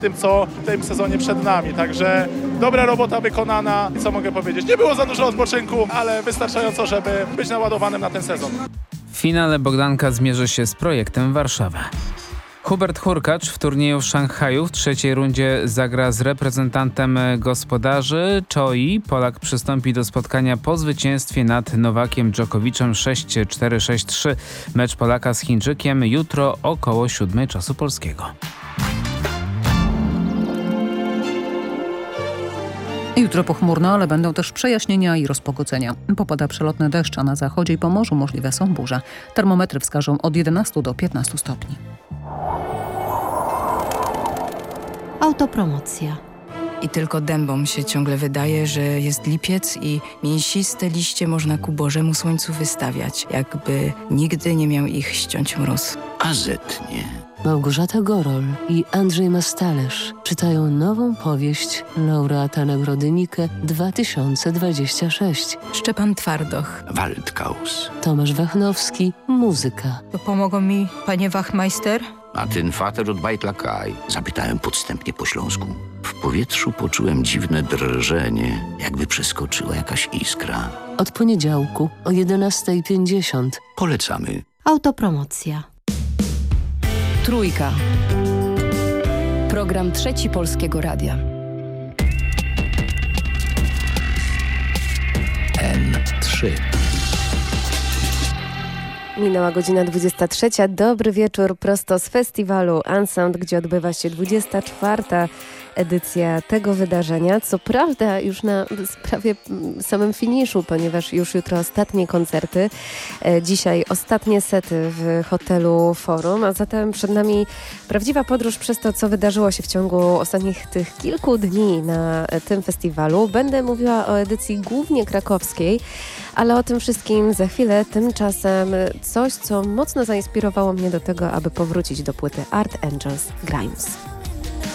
tym, co w tym sezonie przed nami. Także dobra robota wykonana. Co mogę powiedzieć? Nie było za dużo odpoczynku, ale wystarczająco, żeby być naładowanym na ten sezon. W finale Bogdanka zmierzy się z projektem Warszawa. Hubert Hurkacz w turnieju w Szanghaju w trzeciej rundzie zagra z reprezentantem gospodarzy Choi. Polak przystąpi do spotkania po zwycięstwie nad Nowakiem Dżokowiczem 6-4, 6-3. Mecz Polaka z Chińczykiem jutro około 7 czasu polskiego. Jutro pochmurno, ale będą też przejaśnienia i rozpogodzenia. Popada przelotny deszcz, a na zachodzie i Pomorzu możliwe są burze. Termometry wskażą od 11 do 15 stopni. Autopromocja. I tylko dębom się ciągle wydaje, że jest lipiec i mięsiste liście można ku Bożemu słońcu wystawiać, jakby nigdy nie miał ich ściąć mróz. A zetnie. Małgorzata Gorol i Andrzej Mastalerz czytają nową powieść laureata Nagrody Nike 2026. Szczepan Twardoch. Waldkaus. Tomasz Wachnowski, muzyka. Pomogą mi, panie Wachmeister? A ten Vater od Bajtlakaj? Zapytałem podstępnie po śląsku. W powietrzu poczułem dziwne drżenie, jakby przeskoczyła jakaś iskra. Od poniedziałku o 11:50. Polecamy. Autopromocja. Trójka. Program Trzeci Polskiego Radia. N3. Minęła godzina 23. Dobry wieczór prosto z festiwalu Unsound, gdzie odbywa się 24. edycja tego wydarzenia. Co prawda już na prawie samym finiszu, ponieważ już jutro ostatnie koncerty. Dzisiaj ostatnie sety w hotelu Forum, a zatem przed nami prawdziwa podróż przez to, co wydarzyło się w ciągu ostatnich tych kilku dni na tym festiwalu. Będę mówiła o edycji głównie krakowskiej, ale o tym wszystkim za chwilę. Tymczasem coś, co mocno zainspirowało mnie do tego, aby powrócić do płyty Art Angels Grimes.